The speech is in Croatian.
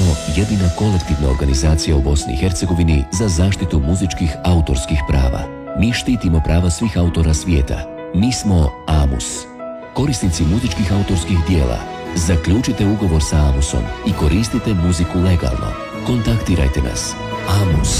smo jedina kolektivna organizacija u Bosni i Hercegovini za zaštitu muzičkih autorskih prava. Mi štitimo prava svih autora svijeta. Mi smo AMUS. Korisnici muzičkih autorskih dijela, zaključite ugovor sa AMUSom i koristite muziku legalno. Kontaktirajte nas. AMUS.